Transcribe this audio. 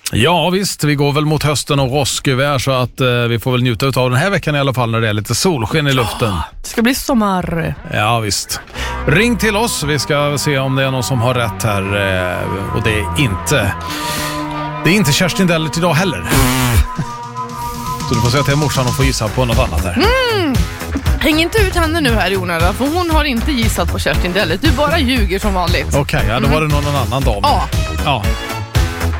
Ja visst, vi går väl mot hösten och roskgevär så att vi får väl njuta av den här veckan i alla fall när det är lite solsken i luften. Det ska bli sommar. Ja visst. Ring till oss, vi ska se om det är någon som har rätt här och det är inte Kerstin Dellert idag heller. Så du får säga till morsan och få gissa på något annat här. Häng inte ut henne nu här i onödan, för hon har inte gissat på Kerstin Dellert. Du bara ljuger som vanligt. Okej, ja, då var det någon annan dam. Ja.